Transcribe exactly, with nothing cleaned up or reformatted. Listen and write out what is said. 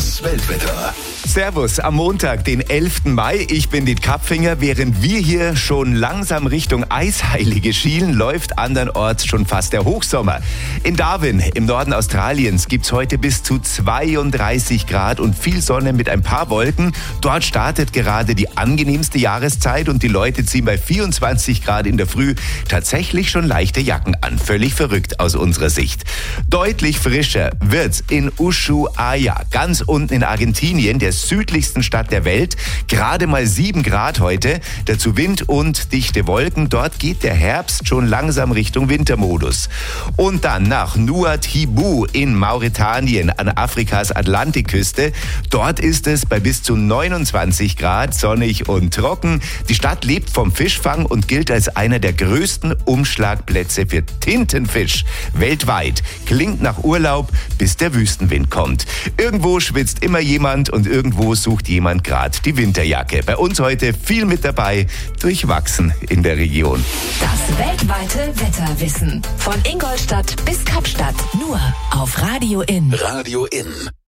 Das Weltwetter. Servus, am Montag, den elften Mai. Ich bin Diet Kapfinger. Während wir hier schon langsam Richtung Eisheilige schielen, läuft andernorts schon fast der Hochsommer. In Darwin, im Norden Australiens, gibt's heute bis zu zweiunddreißig Grad und viel Sonne mit ein paar Wolken. Dort startet gerade die angenehmste Jahreszeit und die Leute ziehen bei vierundzwanzig Grad in der Früh tatsächlich schon leichte Jacken an. Völlig verrückt aus unserer Sicht. Deutlich frischer wird's in Ushuaia, ganz unten in Argentinien, der südlichsten Stadt der Welt. Gerade mal sieben Grad heute. Dazu Wind und dichte Wolken. Dort geht der Herbst schon langsam Richtung Wintermodus. Und dann nach Nouadhibou in Mauretanien an Afrikas Atlantikküste. Dort ist es bei bis zu neunundzwanzig Grad, sonnig und trocken. Die Stadt lebt vom Fischfang und gilt als einer der größten Umschlagplätze für Tintenfisch weltweit. Klingt nach Urlaub, bis der Wüstenwind kommt. Irgendwo schwitzt immer jemand und irgendwo sucht jemand gerade die Winterjacke. Bei uns heute viel mit dabei, durchwachsen in der Region. Das weltweite Wetterwissen. Von Ingolstadt bis Kapstadt. Nur auf Radio In. Radio In.